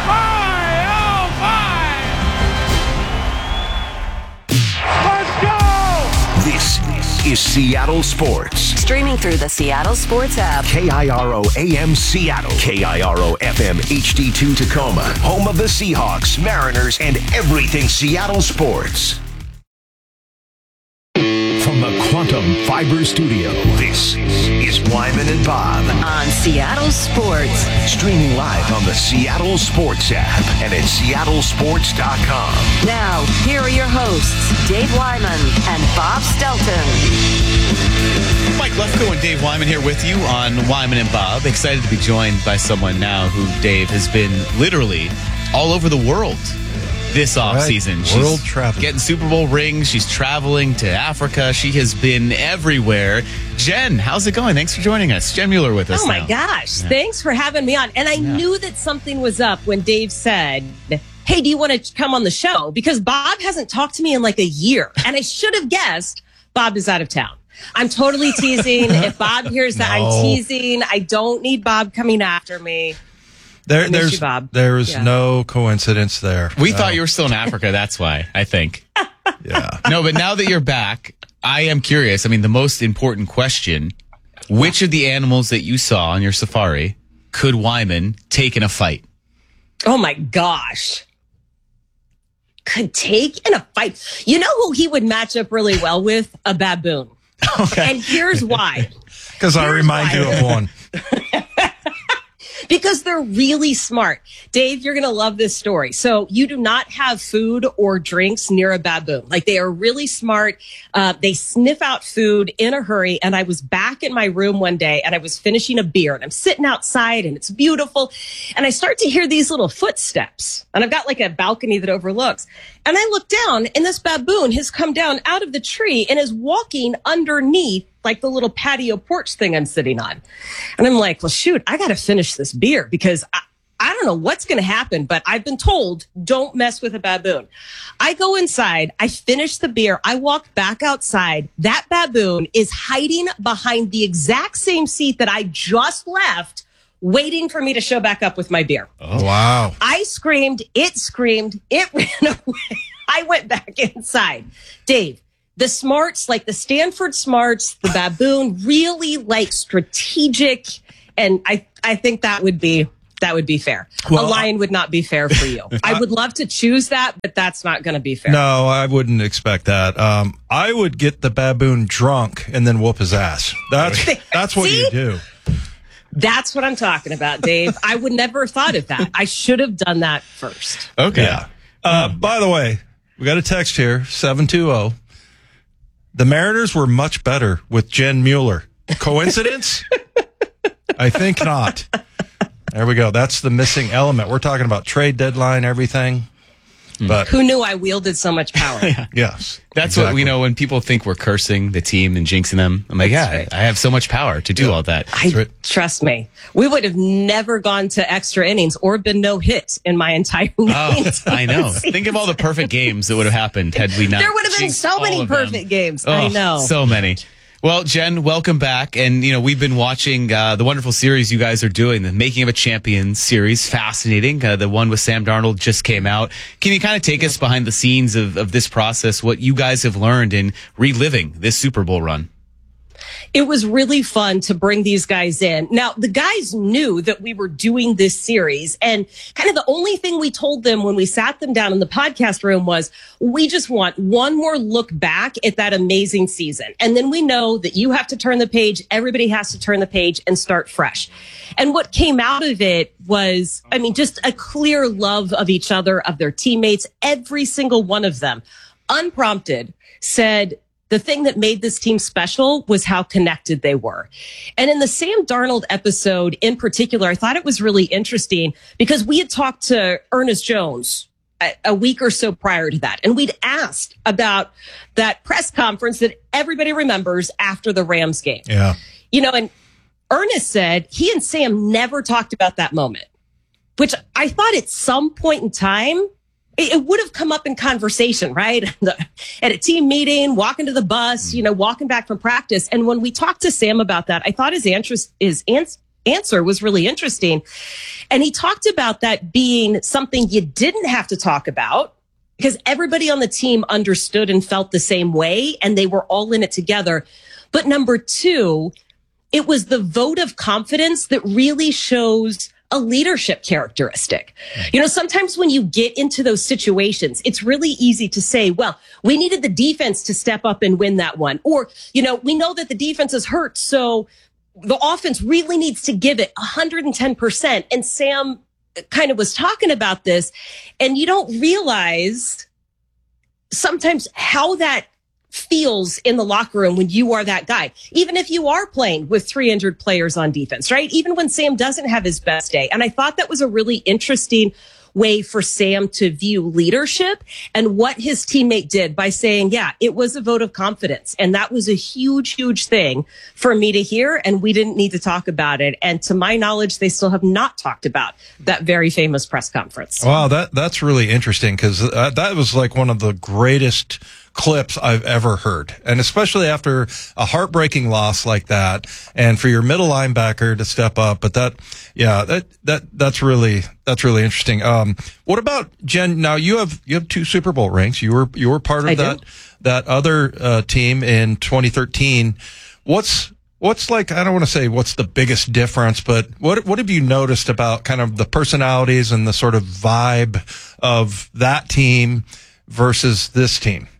This is Seattle Sports. Streaming through the Seattle Sports app. KIRO AM Seattle. KIRO FM HD2 Tacoma. Home of the Seahawks, Mariners, and everything Seattle sports. From the Quantum Fiber Studio, this is Wyman and Bob. On Seattle Sports. Streaming live on the Seattle Sports app and at seattlesports.com. Now, here are your hosts, Dave Wyman and Bob Stelton. Mike Lefko and Dave Wyman here with you on Wyman and Bob. Excited to be joined by someone now who, Dave, has been literally all over the world this offseason. She's world travel, getting Super Bowl rings. She's traveling to Africa. She has been everywhere. Jen, how's it going? Thanks for joining us. Jen Mueller with us. Oh my gosh. Yeah. Thanks for having me on. And I knew that something was up when Dave said, hey, do you want to come on the show? Because Bob hasn't talked to me in like a year. And I should have guessed Bob is out of town. I'm totally teasing. If Bob hears that, I'm teasing. I don't need Bob coming after me. There's no coincidence there. We thought you were still in Africa. That's why, I think. Yeah. No, but now that you're back, I am curious. I mean, the most important question, which of the animals that you saw on your safari could Wyman take in a fight? Oh, my gosh. Could take in a fight. You know who he would match up really well with? A baboon. Okay. And here's why. Because I remind you of one. Because they're really smart. Dave, you're going to love this story. So you do not have food or drinks near a baboon. Like, they are really smart. They sniff out food in a hurry. And I was back in my room one day and I was finishing a beer and I'm sitting outside and it's beautiful. And I start to hear these little footsteps and I've got like a balcony that overlooks. And I look down and this baboon has come down out of the tree and is walking underneath like the little patio porch thing I'm sitting on. And I'm like, well, shoot, I got to finish this beer because I don't know what's going to happen, but I've been told don't mess with a baboon. I go inside, I finish the beer, I walk back outside. That baboon is hiding behind the exact same seat that I just left, waiting for me to show back up with my beer. Oh, wow. I screamed, it ran away. I went back inside. Dave, the smarts, like the Stanford smarts, the baboon, really like strategic. And I think that would be fair. Well, a lion would not be fair for you. I would love to choose that, but that's not going to be fair. No, I wouldn't expect that. I would get the baboon drunk and then whoop his ass. That's what you do. That's what I'm talking about, Dave. I would never have thought of that. I should have done that first. Okay. Yeah. By the way, we got a text here, 720. The Mariners were much better with Jen Mueller. Coincidence? I think not. There we go. That's the missing element. We're talking about trade deadline, everything. But who knew I wielded so much power? Yes. That's exactly what we know when people think we're cursing the team and jinxing them. I'm like, I have so much power to do all that. Trust me. We would have never gone to extra innings or been no hits in my entire innings. I know. Think of all the perfect games that would have happened had we not. There would have been so many perfect games. I know. So many. Well, Jen, welcome back. And, we've been watching the wonderful series you guys are doing, the Making of a Champion series. Fascinating. The one with Sam Darnold just came out. Can you kind of take us behind the scenes of this process, what you guys have learned in reliving this Super Bowl run? It was really fun to bring these guys in. Now, the guys knew that we were doing this series, and kind of the only thing we told them when we sat them down in the podcast room was, we just want one more look back at that amazing season. And then we know that you have to turn the page. Everybody has to turn the page and start fresh. And what came out of it was, just a clear love of each other, of their teammates. Every single one of them, unprompted, said, the thing that made this team special was how connected they were. And in the Sam Darnold episode in particular, I thought it was really interesting because we had talked to Ernest Jones a week or so prior to that. And we'd asked about that press conference that everybody remembers after the Rams game. Yeah. And Ernest said he and Sam never talked about that moment, which I thought at some point in time, it would have come up in conversation, right? At a team meeting, walking to the bus, walking back from practice. And when we talked to Sam about that, I thought his answer was really interesting. And he talked about that being something you didn't have to talk about because everybody on the team understood and felt the same way, and they were all in it together. But number two, it was the vote of confidence that really shows a leadership characteristic. Sometimes when you get into those situations, it's really easy to say, well, we needed the defense to step up and win that one. Or, we know that the defense is hurt, so the offense really needs to give it 110%. And Sam kind of was talking about this, and you don't realize sometimes how that feels in the locker room when you are that guy, even if you are playing with 3 injured players on defense, right? Even when Sam doesn't have his best day. And I thought that was a really interesting way for Sam to view leadership and what his teammate did by saying, yeah, it was a vote of confidence. And that was a huge, huge thing for me to hear. And we didn't need to talk about it. And to my knowledge, they still have not talked about that very famous press conference. Wow, that's really interesting because that was like one of the greatest clips I've ever heard. And especially after a heartbreaking loss like that, and for your middle linebacker to step up. But that's really interesting. What about Jen? Now you have 2 Super Bowl rings. You were part of that other team in 2013. What's like, I don't want to say what's the biggest difference, but what have you noticed about kind of the personalities and the sort of vibe of that team versus this team?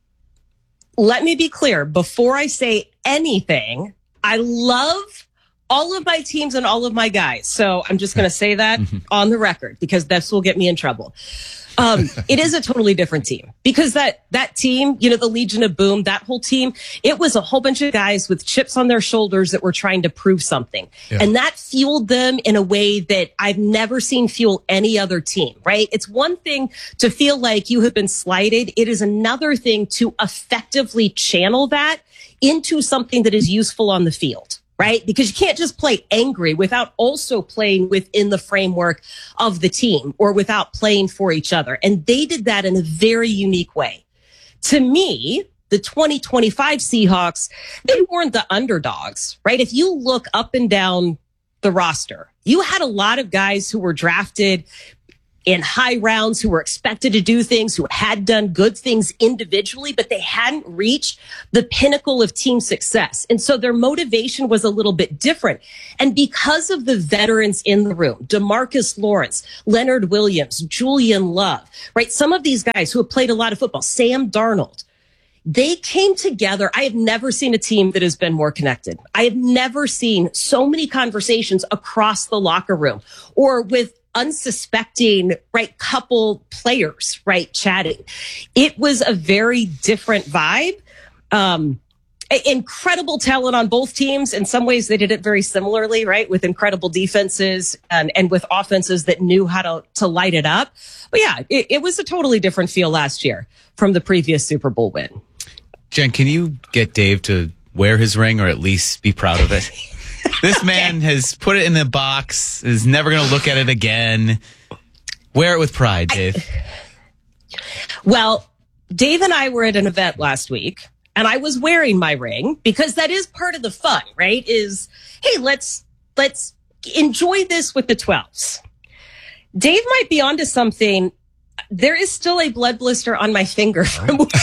Let me be clear. Before I say anything, I love all of my teams and all of my guys. So I'm just going to say that on the record because this will get me in trouble. It is a totally different team because that team, you know, the Legion of Boom, that whole team, it was a whole bunch of guys with chips on their shoulders that were trying to prove something. Yeah. And that fueled them in a way that I've never seen fuel any other team, right? It's one thing to feel like you have been slighted. It is another thing to effectively channel that into something that is useful on the field. Right? Because you can't just play angry without also playing within the framework of the team or without playing for each other. And they did that in a very unique way. To me, the 2025 Seahawks, they weren't the underdogs, right? If you look up and down the roster, you had a lot of guys who were drafted in high rounds, who were expected to do things, who had done good things individually, but they hadn't reached the pinnacle of team success. And so their motivation was a little bit different. And because of the veterans in the room, DeMarcus Lawrence, Leonard Williams, Julian Love, right? Some of these guys who have played a lot of football, Sam Darnold, they came together. I have never seen a team that has been more connected. I have never seen so many conversations across the locker room or with unsuspecting, right, couple players, right, chatting. It was a very different vibe. Incredible talent on both teams. In some ways, they did it very similarly, right, with incredible defenses and with offenses that knew how to light it up. But yeah, it was a totally different feel last year from the previous Super Bowl win. Jen, can you get Dave to wear his ring or at least be proud of it? This man has put it in the box, is never going to look at it again. Wear it with pride, Dave. Well, Dave and I were at an event last week, and I was wearing my ring because that is part of the fun, right? Is, hey, let's enjoy this with the 12s. Dave might be onto something. There is still a blood blister on my finger from oh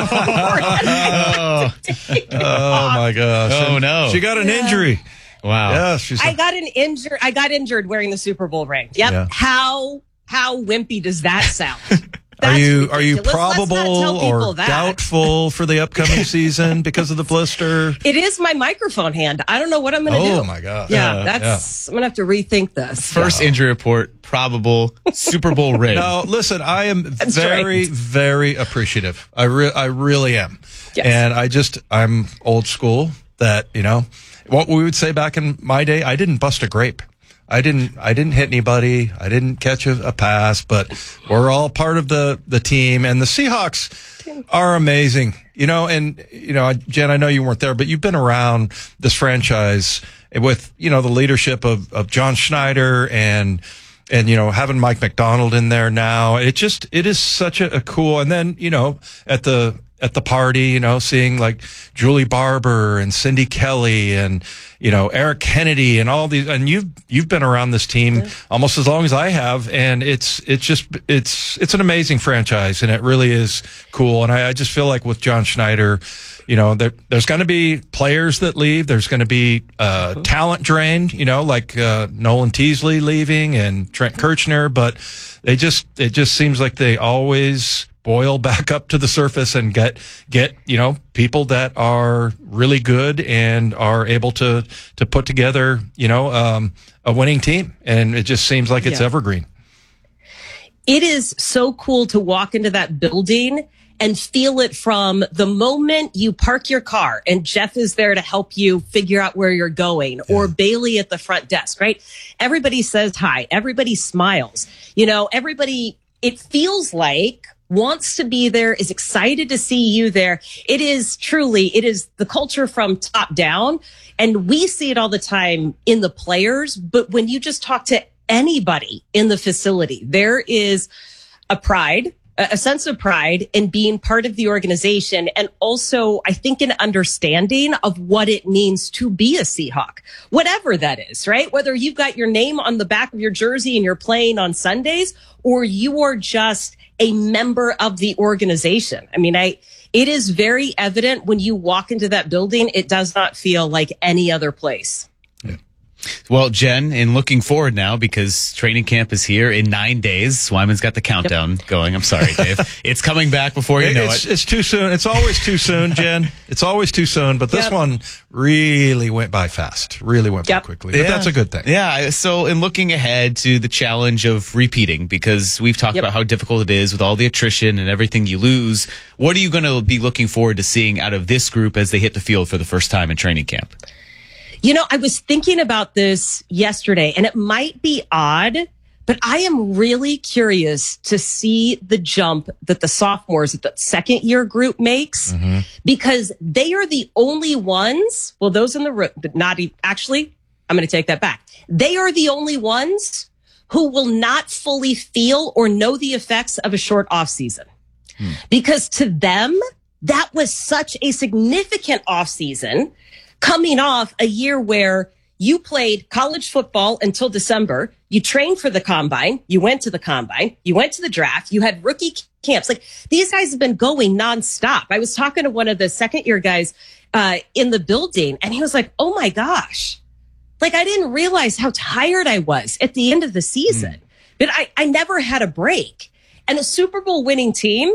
my gosh. Oh, no. She got an injury. Wow. Yeah, I got injured wearing the Super Bowl ring. Yep. Yeah. How wimpy does that sound? Are you probable or doubtful for the upcoming season because of the blister? It is my microphone hand. I don't know what I'm going to do. Oh my gosh. Yeah, I'm going to have to rethink this. First injury report, probable Super Bowl ring. No, listen, I am very appreciative. I really am. Yes. And I'm old school that, you know, what we would say back in my day, I didn't bust a grape. I didn't hit anybody. I didn't catch a pass, but we're all part of the team, and the Seahawks are amazing. You know, and, you know, Jen, I know you weren't there, but you've been around this franchise with, you know, the leadership of John Schneider and, you know, having Mike McDonald in there now. It is such a cool, and then, you know, at the party, you know, seeing like Julie Barber and Cindy Kelly and, you know, Eric Kennedy and all these, and you've been around this team almost as long as I have. And it's an amazing franchise, and it really is cool. And I just feel like with John Schneider, you know, there's going to be players that leave. There's going to be talent drained, you know, like Nolan Teasley leaving and Trent Kirchner, but it just seems like they always boil back up to the surface and get, you know, people that are really good and are able to put together, you know, a winning team. And it just seems like it's evergreen. It is so cool to walk into that building and feel it from the moment you park your car and Jeff is there to help you figure out where you're going, or Bailey at the front desk, right? Everybody says hi. Everybody smiles. You know, everybody, it feels like, wants to be there, is excited to see you there. It is the culture from top down. And we see it all the time in the players. But when you just talk to anybody in the facility, there is a sense of pride in being part of the organization. And also, I think, an understanding of what it means to be a Seahawk, whatever that is, right? Whether you've got your name on the back of your jersey and you're playing on Sundays, or you are just a member of the organization. I mean, it is very evident when you walk into that building. It does not feel like any other place. Yeah. Well, Jen, in looking forward now, because training camp is here in 9 days. Wyman's got the countdown going. I'm sorry, Dave. It's coming back before you know it. It's too soon. It's always too soon, Jen. It's always too soon. But this one really went by fast. Really went by quickly. But that's a good thing. Yeah. So in looking ahead to the challenge of repeating, because we've talked about how difficult it is with all the attrition and everything you lose, what are you going to be looking forward to seeing out of this group as they hit the field for the first time in training camp? You know, I was thinking about this yesterday, and it might be odd, but I am really curious to see the jump that the sophomores, that second year group makes, because they are the only ones, well, those in the room, but not actually, I'm going to take that back. They are the only ones who will not fully feel or know the effects of a short off season. Because to them, that was such a significant off season, coming off a year where you played college football until December, you trained for the combine, you went to the combine, you went to the draft, you had rookie camps. Like, these guys have been going nonstop. I was talking to one of the second year guys in the building, and he was like, oh my gosh, like, I didn't realize how tired I was at the end of the season, but I never had a break. And a Super Bowl winning team